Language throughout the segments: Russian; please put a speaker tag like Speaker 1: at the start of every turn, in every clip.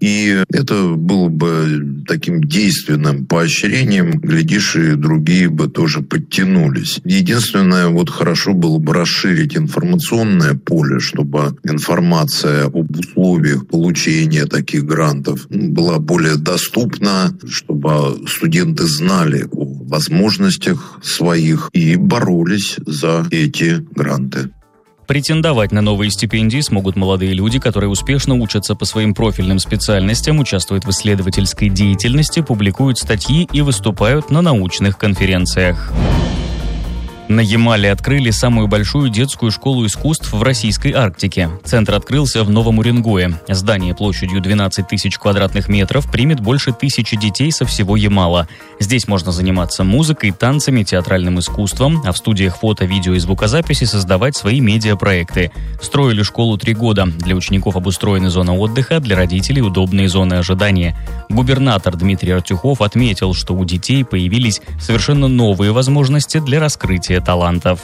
Speaker 1: И это было бы таким действенным поощрением. Глядишь, и другие бы тоже подтянулись. Единственное, хорошо было бы расширить информационное поле, чтобы информация об условиях получения таких грантов была более доступна, чтобы студенты знали о возможностях своих и боролись за эти гранты.
Speaker 2: Претендовать на новые стипендии смогут молодые люди, которые успешно учатся по своим профильным специальностям, участвуют в исследовательской деятельности, публикуют статьи и выступают на научных конференциях. На Ямале открыли самую большую детскую школу искусств в российской Арктике. Центр открылся в Новом Уренгое. Здание площадью 12 тысяч квадратных метров примет больше 1000 детей со всего Ямала. Здесь можно заниматься музыкой, танцами, театральным искусством, а в студиях фото, видео и звукозаписи создавать свои медиапроекты. Строили школу 3 года. Для учеников обустроены зона отдыха, для родителей удобные зоны ожидания. Губернатор Дмитрий Артюхов отметил, что у детей появились совершенно новые возможности для раскрытия талантов.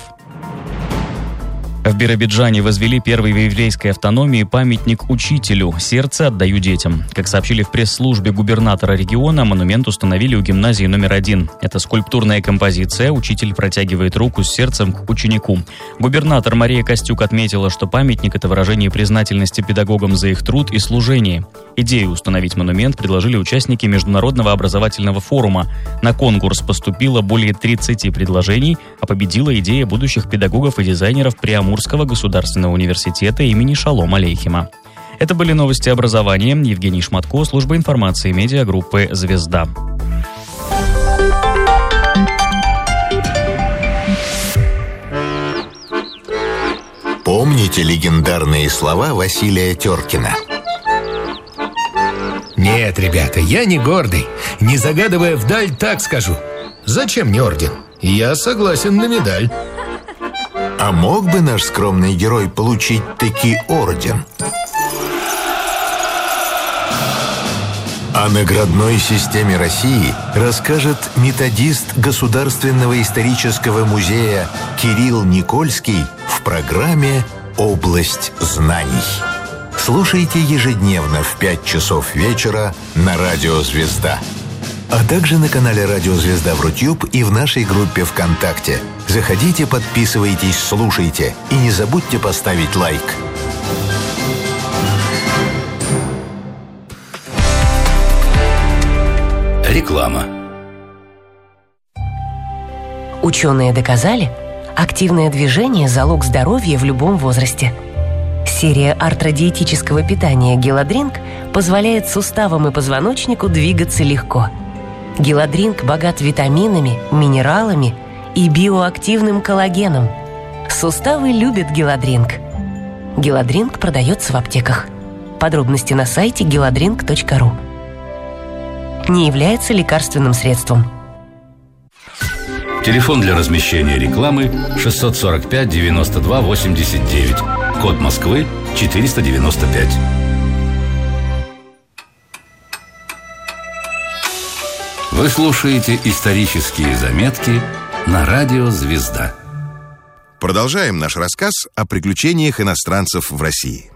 Speaker 2: В Биробиджане возвели первый в еврейской автономии памятник учителю «Сердце отдаю детям». Как сообщили в пресс-службе губернатора региона, монумент установили у гимназии номер 1. Это скульптурная композиция, учитель протягивает руку с сердцем к ученику. Губернатор Мария Костюк отметила, что памятник – это выражение признательности педагогам за их труд и служение. Идею установить монумент предложили участники Международного образовательного форума. На конкурс поступило более 30 предложений, а победила идея будущих педагогов и дизайнеров Приамурского государственного университета имени Шалом Алейхима. Это были новости образования. Евгений Шматко, служба информации медиагруппы «Звезда».
Speaker 3: Помните легендарные слова Василия Теркина?
Speaker 4: Нет, ребята, я не гордый. Не загадывая вдаль, так скажу. Зачем мне орден? Я согласен на медаль.
Speaker 3: А мог бы наш скромный герой получить таки орден? О наградной системе России расскажет методист Государственного исторического музея Кирилл Никольский в программе «Область знаний». Слушайте ежедневно в 5 часов вечера на Радио «Звезда». А также на канале «Радио Звезда» в Рутюб и в нашей группе ВКонтакте. Заходите, подписывайтесь, слушайте. И не забудьте поставить лайк.
Speaker 5: Реклама.
Speaker 6: Ученые доказали, активное движение – залог здоровья в любом возрасте. Серия артродиетического питания «Геладринк» позволяет суставам и позвоночнику двигаться легко. «Геладринк» богат витаминами, минералами и биоактивным коллагеном. Суставы любят «Геладринк». «Геладринк» продается в аптеках. Подробности на сайте geladrink.ru. Не является лекарственным средством.
Speaker 5: Телефон для размещения рекламы 645 92 89. Код Москвы 495. Вы слушаете исторические заметки на Радио «Звезда».
Speaker 7: Продолжаем наш рассказ о приключениях иностранцев в России.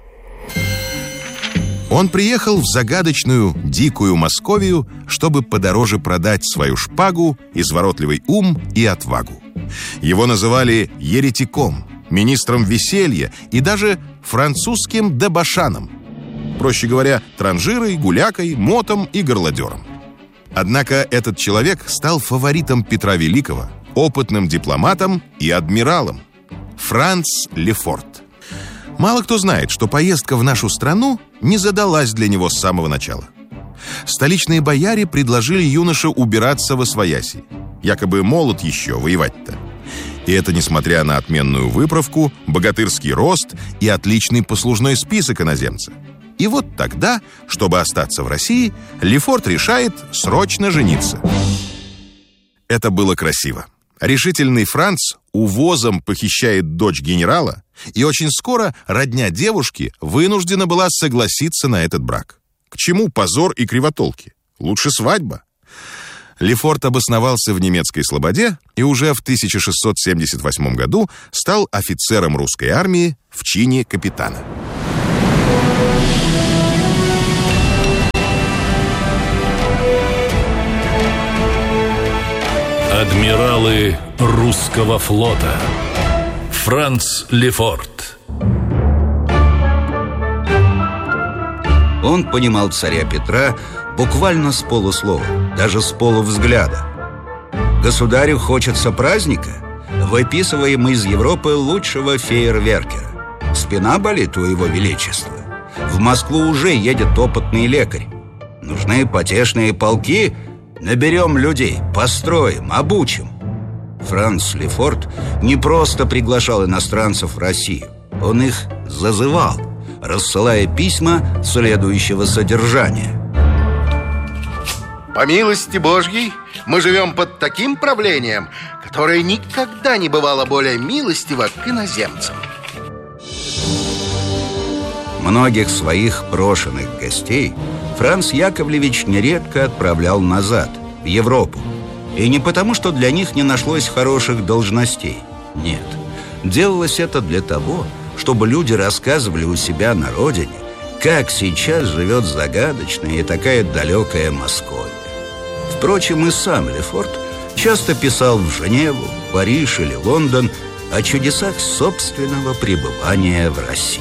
Speaker 7: Он приехал в загадочную, дикую Московию, чтобы подороже продать свою шпагу, изворотливый ум и отвагу. Его называли еретиком, министром веселья и даже французским дебошаном. Проще говоря, транжирой, гулякой, мотом и горлодером. Однако этот человек стал фаворитом Петра Великого, опытным дипломатом и адмиралом. Франц Лефорт. Мало кто знает, что поездка в нашу страну не задалась для него с самого начала. Столичные бояре предложили юноше убираться восвояси. Якобы молод еще, воевать-то. И это несмотря на отменную выправку, богатырский рост и отличный послужной список иноземца. И вот тогда, чтобы остаться в России, Лефорт решает срочно жениться. Это было красиво. Решительный Франц увозом похищает дочь генерала, и очень скоро родня девушки вынуждена была согласиться на этот брак. К чему позор и кривотолки? Лучше свадьба. Лефорт обосновался в немецкой слободе и уже в 1678 году стал офицером русской армии в чине капитана.
Speaker 8: Адмиралы русского флота. Франц Лефорт.
Speaker 9: Он понимал царя Петра буквально с полуслова, даже с полувзгляда. Государю хочется праздника? Выписываем из Европы лучшего фейерверкера. Спина болит у его величества. В Москву уже едет опытный лекарь. Нужны потешные полки? Наберем людей, построим, обучим. Франц Лефорт не просто приглашал иностранцев в Россию. Он их зазывал, рассылая письма следующего содержания.
Speaker 10: По милости Божьей, мы живем под таким правлением, которое никогда не бывало более милостиво к иноземцам.
Speaker 9: Многих своих брошенных гостей Франц Яковлевич нередко отправлял назад, в Европу. И не потому, что для них не нашлось хороших должностей. Нет, делалось это для того, чтобы люди рассказывали у себя на родине, как сейчас живет загадочная и такая далекая Московия. Впрочем, и сам Лефорт часто писал в Женеву, Париж или Лондон о чудесах собственного пребывания в России.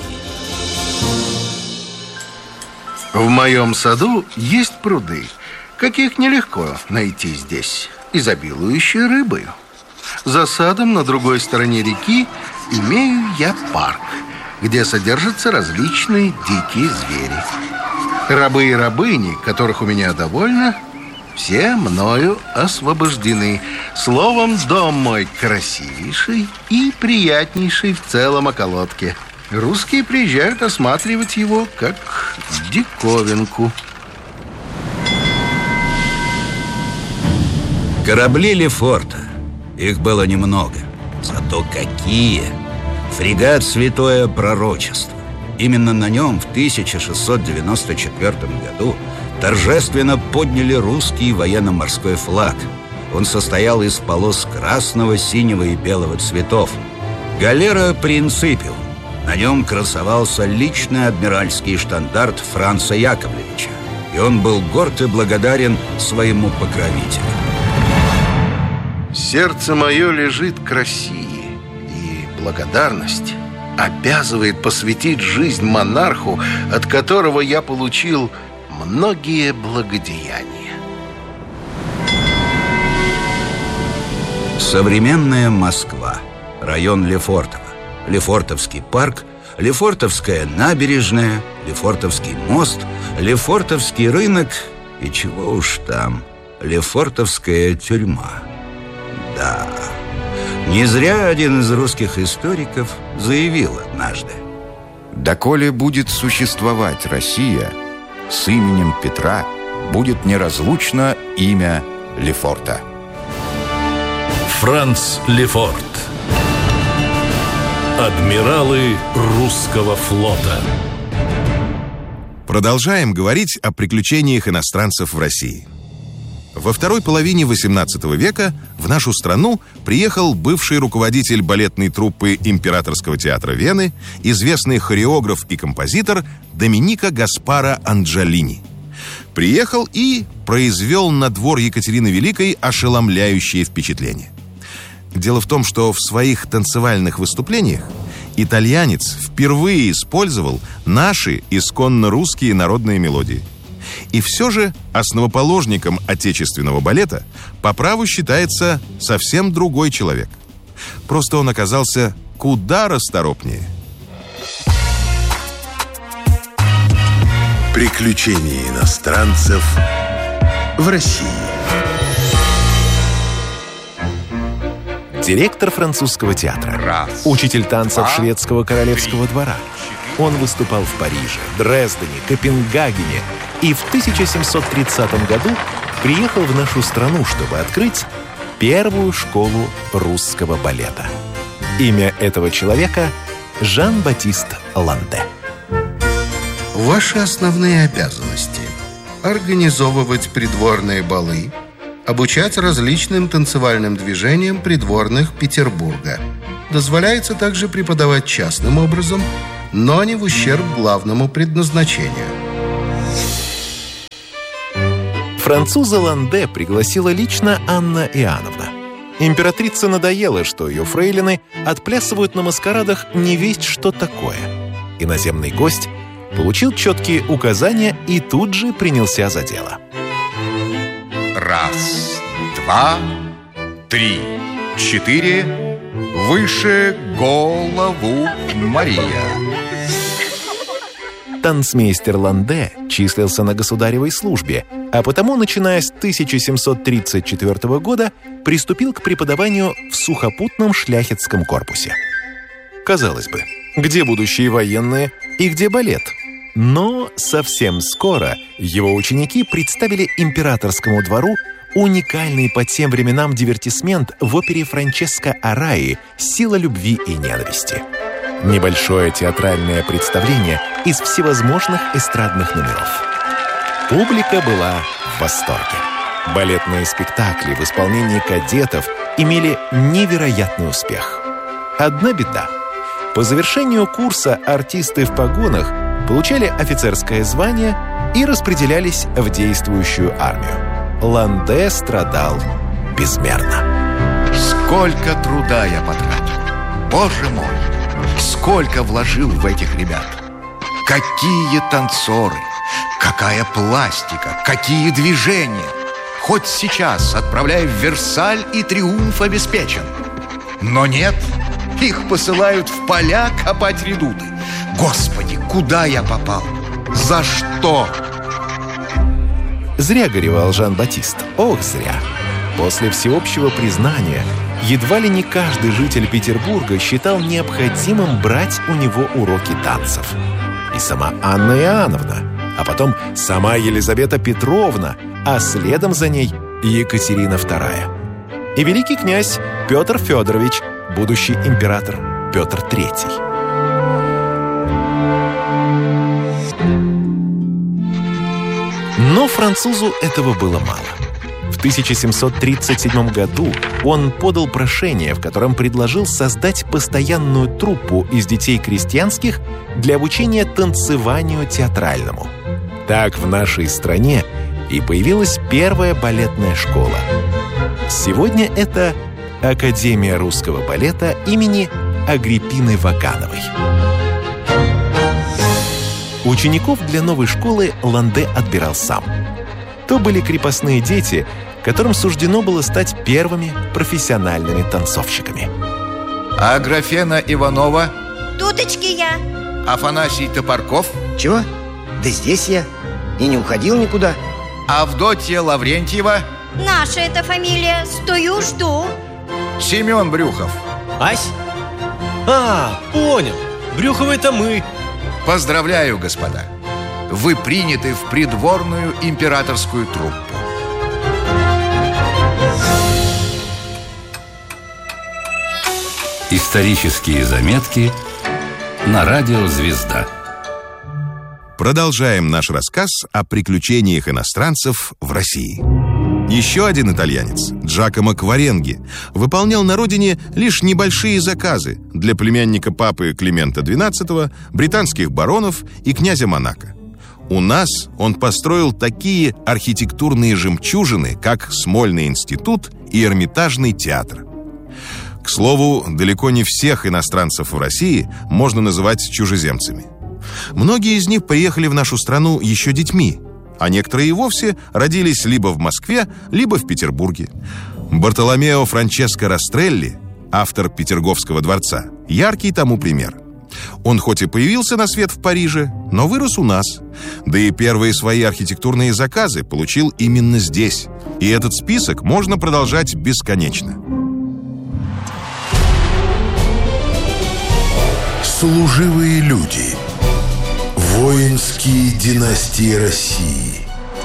Speaker 10: В моем саду есть пруды, каких нелегко найти здесь, изобилующие рыбою. За садом на другой стороне реки имею я парк, где содержатся различные дикие звери. Рабы и рабыни, которых у меня довольно, все мною освобождены. Словом, дом мой красивейший и приятнейший в целом околотке. Русские приезжают осматривать его как диковинку.
Speaker 9: Корабли Лефорта. Их было немного. Зато какие! Фрегат «Святое Пророчество». Именно на нем в 1694 году торжественно подняли русский военно-морской флаг. Он состоял из полос красного, синего и белого цветов. Галера «Принципиум». На нем красовался личный адмиральский штандарт Франца Яковлевича, и он был горд и благодарен своему покровителю.
Speaker 10: Сердце мое лежит к России, и благодарность обязывает посвятить жизнь монарху, от которого я получил многие благодеяния.
Speaker 9: Современная Москва, район Лефортово, Лефортовский парк, Лефортовская набережная, Лефортовский мост, Лефортовский рынок и чего уж там, Лефортовская тюрьма. Да, не зря один из русских историков заявил однажды:
Speaker 11: «Доколе будет существовать Россия, с именем Петра будет неразлучно имя Лефорта».
Speaker 8: Франц Лефорт. Адмиралы русского флота.
Speaker 7: Продолжаем говорить о приключениях иностранцев в России. Во второй половине XVIII века в нашу страну приехал бывший руководитель балетной труппы Императорского театра Вены, известный хореограф и композитор Доменико Гаспаро Анджолини. Приехал и произвел на двор Екатерины Великой ошеломляющее впечатление. Дело в том, что в своих танцевальных выступлениях итальянец впервые использовал наши исконно русские народные мелодии. И все же основоположником отечественного балета по праву считается совсем другой человек. Просто он оказался куда расторопнее.
Speaker 3: Приключения иностранцев в России.
Speaker 12: Директор французского театра, учитель танцев шведского королевского двора. Он выступал в Париже, Дрездене, Копенгагене и в 1730 году приехал в нашу страну, чтобы открыть первую школу русского балета. Имя этого человека – Жан-Батист Ланде.
Speaker 10: Ваши основные обязанности – организовывать придворные балы, обучать различным танцевальным движениям придворных Петербурга. Дозволяется также преподавать частным образом, но не в ущерб главному предназначению.
Speaker 12: Француза Ланде пригласила лично Анна Иоанновна. Императрице надоело, что ее фрейлины отплясывают на маскарадах не весть что такое. Иноземный гость получил четкие указания и тут же принялся за дело.
Speaker 11: 1, 2, 3, 4. Выше голову, Мария.
Speaker 12: Танцмейстер Ланде числился на государевой службе, а потому, начиная с 1734 года, приступил к преподаванию в сухопутном шляхетском корпусе. Казалось бы, где будущие военные и где балет? Но совсем скоро его ученики представили императорскому двору уникальный по тем временам дивертисмент в опере Франческо Араи «Сила любви и ненависти». Небольшое театральное представление из всевозможных эстрадных номеров. Публика была в восторге. Балетные спектакли в исполнении кадетов имели невероятный успех. Одна беда. По завершению курса артисты в погонах получали офицерское звание и распределялись в действующую армию. Ланде страдал безмерно.
Speaker 11: Сколько труда я потратил. Боже мой, сколько вложил в этих ребят. Какие танцоры, какая пластика, какие движения. Хоть сейчас, отправляя в Версаль, и триумф обеспечен. Но нет, их посылают в поля копать редуты. Господи, куда я попал? За что?
Speaker 12: Зря горевал Жан-Батист. Ох, зря. После всеобщего признания едва ли не каждый житель Петербурга считал необходимым брать у него уроки танцев. И сама Анна Иоанновна, а потом сама Елизавета Петровна, а следом за ней Екатерина II. И великий князь Петр Федорович, будущий император Петр III. Но французу этого было мало. В 1737 году он подал прошение, в котором предложил создать постоянную труппу из детей крестьянских для обучения танцеванию театральному. Так в нашей стране и появилась первая балетная школа. Сегодня это Академия русского балета имени Агриппины Вагановой. Учеников для новой школы Ланде отбирал сам. То были крепостные дети, которым суждено было стать первыми профессиональными танцовщиками.
Speaker 11: А Аграфена Иванова?
Speaker 13: Туточки я.
Speaker 11: Афанасий Топорков?
Speaker 14: Чего? Да здесь я. И не уходил никуда.
Speaker 11: Авдотья Лаврентьева?
Speaker 13: Наша эта фамилия. Стою, жду.
Speaker 11: Семен Брюхов.
Speaker 15: Ась? А, понял. Брюховы это мы.
Speaker 11: Поздравляю, господа. Вы приняты в придворную императорскую труппу.
Speaker 5: Исторические заметки на радио «Звезда».
Speaker 7: Продолжаем наш рассказ о приключениях иностранцев в России. Еще один итальянец, Джакомо Кваренги, выполнял на родине лишь небольшие заказы для племянника папы Климента XII, британских баронов и князя Монако. У нас он построил такие архитектурные жемчужины, как Смольный институт и Эрмитажный театр. К слову, далеко не всех иностранцев в России можно называть чужеземцами. Многие из них приехали в нашу страну еще детьми, а некоторые и вовсе родились либо в Москве, либо в Петербурге. Бартоломео Франческо Растрелли, автор Петерговского дворца, яркий тому пример. Он хоть и появился на свет в Париже, но вырос у нас. Да и первые свои архитектурные заказы получил именно здесь. И этот список можно продолжать бесконечно.
Speaker 16: Служивые люди. Воинские династии России.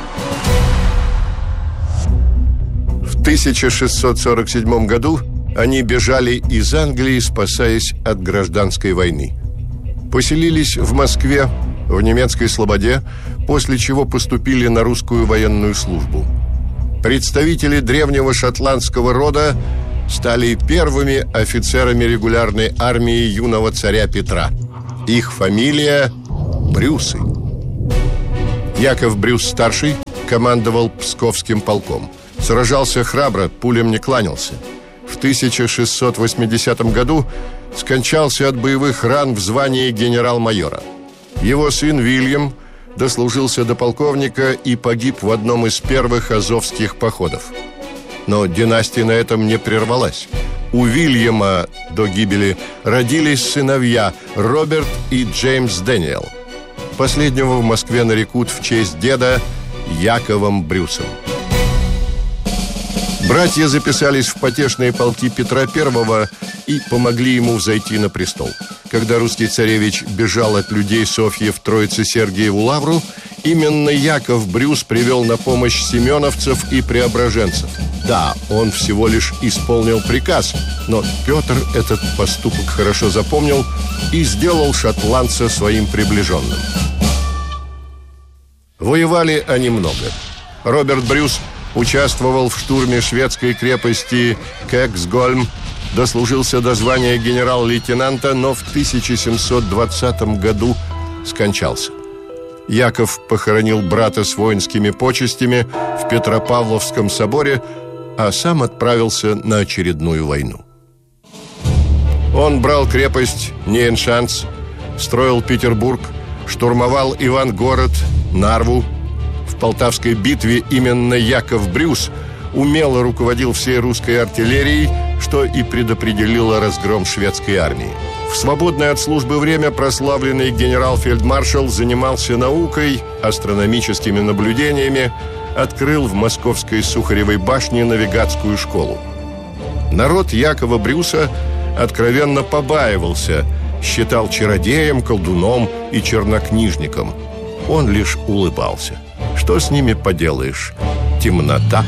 Speaker 17: В 1647 году они бежали из Англии, спасаясь от гражданской войны. Поселились в Москве, в немецкой Слободе, после чего поступили на русскую военную службу. Представители древнего шотландского рода стали первыми офицерами регулярной армии юного царя Петра. Их фамилия Брюсы. Яков Брюс-старший командовал Псковским полком. Сражался храбро, пулям не кланялся. в 1680 году скончался от боевых ран в звании генерал-майора. Его сын Вильям дослужился до полковника и погиб в одном из первых азовских походов. Но династия на этом не прервалась. У Вильяма до гибели родились сыновья Роберт и Джеймс Дэниел. Последнего в Москве нарекут в честь деда Яковом Брюсом. Братья записались в потешные полки Петра I и помогли ему взойти на престол. Когда русский царевич бежал от людей Софьи в Троице-Сергиеву лавру, именно Яков Брюс привел на помощь семеновцев и преображенцев. Да, он всего лишь исполнил приказ, но Петр этот поступок хорошо запомнил и сделал шотландца своим приближенным. Воевали они много. Роберт Брюс участвовал в штурме шведской крепости Кексгольм, дослужился до звания генерал-лейтенанта, но в 1720 году скончался. Яков похоронил брата с воинскими почестями в Петропавловском соборе, а сам отправился на очередную войну. Он брал крепость Нейншанс, строил Петербург, штурмовал Ивангород, Нарву. В Полтавской битве именно Яков Брюс умело руководил всей русской артиллерией, что и предопределило разгром шведской армии. В свободное от службы время прославленный генерал-фельдмаршал занимался наукой, астрономическими наблюдениями, открыл в московской Сухаревой башне навигатскую школу. Народ Якова Брюса откровенно побаивался, считал чародеем, колдуном и чернокнижником. Он лишь улыбался. Что с ними поделаешь? Темнота.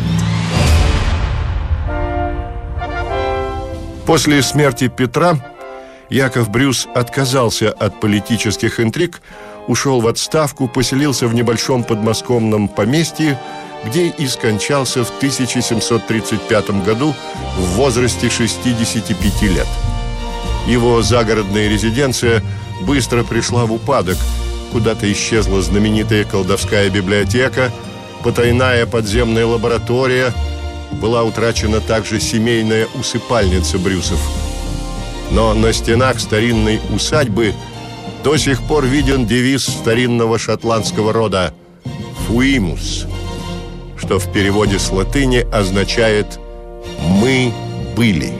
Speaker 17: После смерти Петра Яков Брюс отказался от политических интриг, ушел в отставку, поселился в небольшом подмосковном поместье, где и скончался в 1735 году в возрасте 65 лет. Его загородная резиденция быстро пришла в упадок. Куда-то исчезла знаменитая колдовская библиотека, потайная подземная лаборатория, была утрачена также семейная усыпальница Брюсов. Но на стенах старинной усадьбы до сих пор виден девиз старинного шотландского рода «Fuimus», что в переводе с латыни означает «мы были».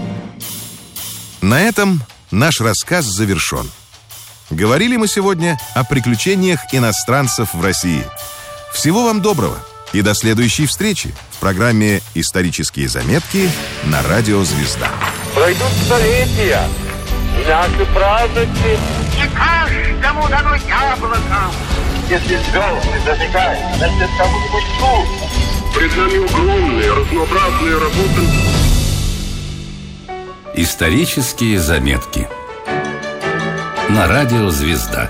Speaker 7: На этом наш рассказ завершен. Говорили мы сегодня о приключениях иностранцев в России. Всего вам доброго и до следующей встречи в программе «Исторические заметки» на Радио Звезда.
Speaker 18: Пройдут столетия, и наши праздники не каждому дано яблоко. Если звезды зажигают, значит, кому-нибудь тут.
Speaker 19: Пред нами огромные, разнообразные работы.
Speaker 5: Исторические заметки на Радио Звезда.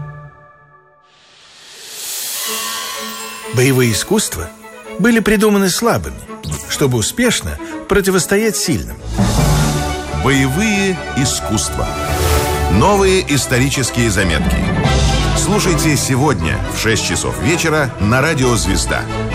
Speaker 20: Боевые искусства были придуманы слабыми, чтобы успешно противостоять сильным.
Speaker 7: Боевые искусства. Новые исторические заметки. Слушайте сегодня в 6 часов вечера на Радио Звезда.